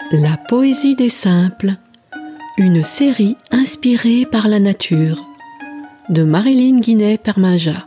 La poésie des simples, une série inspirée par la nature, de Marilyn Guinet-Perminja.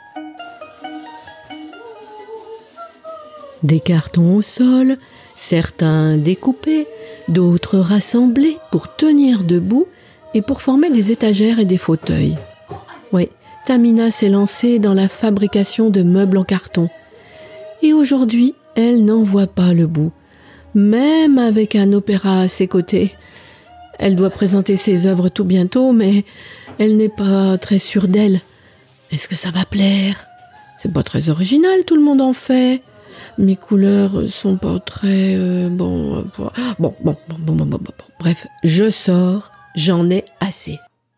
Des cartons au sol, certains découpés, d'autres rassemblés pour tenir debout et pour former des étagères et des fauteuils. Oui, Tamina s'est lancée dans la fabrication de meubles en carton. Et aujourd'hui, elle n'en voit pas le bout. Même avec un opéra à ses côtés. Elle doit présenter ses œuvres tout bientôt, mais elle n'est pas très sûre d'elle. Est-ce que ça va plaire ? C'est pas très original, tout le monde en fait. Mes couleurs sont pas très... Bon. Bref, je sors, j'en ai assez.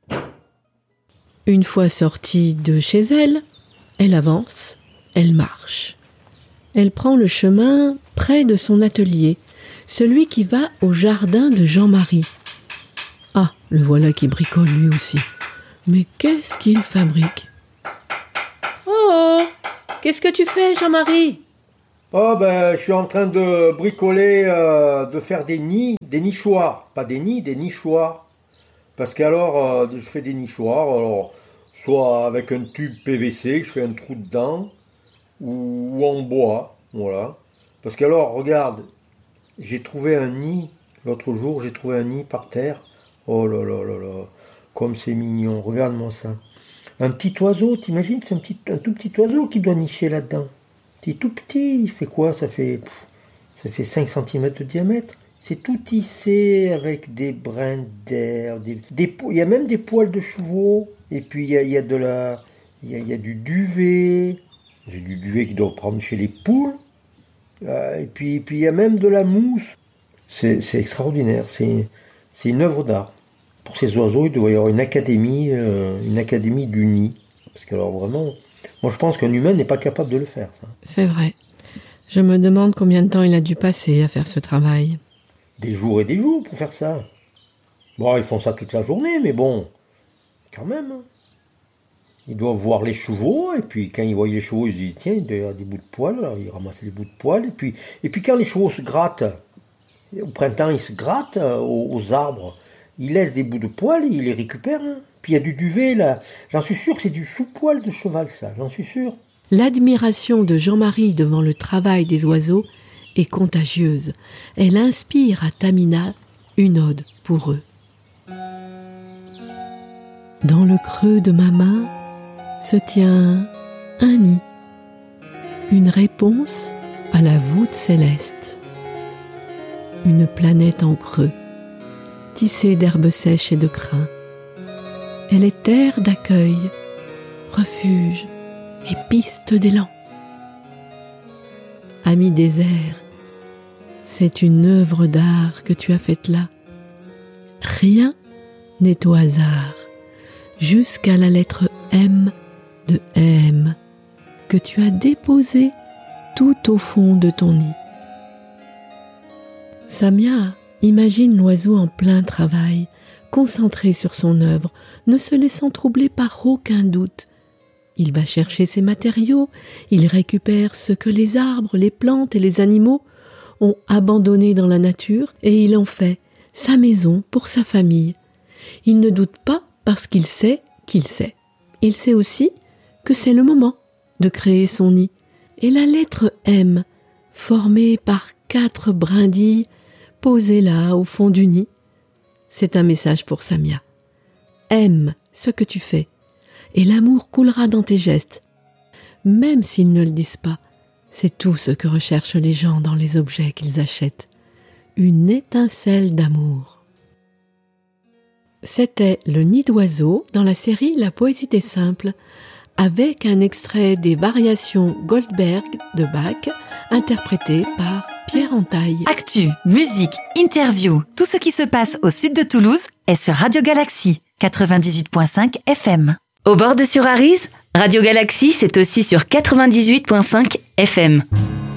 Une fois sortie de chez elle, elle avance, elle marche. Elle prend le chemin près de son atelier, celui qui va au jardin de Jean-Marie. Ah, le voilà qui bricole lui aussi. Mais qu'est-ce qu'il fabrique ? Oh, qu'est-ce que tu fais, Jean-Marie ? Oh je suis en train de bricoler, de faire des nichoirs. Pas des nids, des nichoirs. Parce qu'alors, je fais des nichoirs, alors, soit avec un tube PVC, je fais un trou dedans, ou en bois, voilà. Parce qu'alors, regarde, j'ai trouvé un nid, l'autre jour, j'ai trouvé un nid par terre. Oh là là là là, comme c'est mignon, regarde-moi ça. Un petit oiseau, t'imagines, c'est un tout petit oiseau qui doit nicher là-dedans. C'est tout petit, il fait quoi ? Ça fait 5 cm de diamètre. C'est tout tissé avec des brins d'air, il y a même des poils de chevaux, et puis il y a du duvet. J'ai du duvet qui doit prendre chez les poules. Et puis il y a même de la mousse. C'est extraordinaire, c'est une œuvre d'art. Pour ces oiseaux, il doit y avoir une académie du nid. Parce que alors vraiment, moi je pense qu'un humain n'est pas capable de le faire, ça. C'est vrai. Je me demande combien de temps il a dû passer à faire ce travail. Des jours et des jours pour faire ça. Bon, ils font ça toute la journée, mais bon, quand même. Ils doivent voir les chevaux, et puis quand ils voient les chevaux, ils se disent, tiens, il doit y avoir des bouts de poils, alors ils ramassent les bouts de poils, et puis quand les chevaux se grattent, au printemps, ils se grattent aux arbres, ils laissent des bouts de poils, et ils les récupèrent. Hein. Puis il y a du duvet, là, j'en suis sûr que c'est du sous-poil de cheval, ça, j'en suis sûr. L'admiration de Jean-Marie devant le travail des oiseaux est contagieuse. Elle inspire à Tamina une ode pour eux. Dans le creux de ma main se tient un nid, une réponse à la voûte céleste. Une planète en creux, tissée d'herbes sèches et de crins. Elle est terre d'accueil, refuge et piste d'élan. Ami désert, c'est une œuvre d'art que tu as faite là. Rien n'est au hasard, jusqu'à la lettre M de M que tu as déposée tout au fond de ton nid. Samia imagine l'oiseau en plein travail, concentré sur son œuvre, ne se laissant troubler par aucun doute. Il va chercher ses matériaux, il récupère ce que les arbres, les plantes et les animaux ont abandonné dans la nature et il en fait sa maison pour sa famille. Il ne doute pas parce qu'il sait qu'il sait. Il sait aussi que c'est le moment de créer son nid. Et la lettre M, formée par 4 brindilles posées là au fond du nid, c'est un message pour Samia. Aime ce que tu fais. Et l'amour coulera dans tes gestes. Même s'ils ne le disent pas, c'est tout ce que recherchent les gens dans les objets qu'ils achètent. Une étincelle d'amour. C'était Le Nid d'oiseau dans la série La poésie des simples, avec un extrait des variations Goldberg de Bach, interprétées par Pierre Entaille. Actu, musique, interview, tout ce qui se passe au sud de Toulouse est sur Radio Galaxy 98.5 FM. Au bord de Sur-Arize, Radio Galaxy, c'est aussi sur 98.5 FM.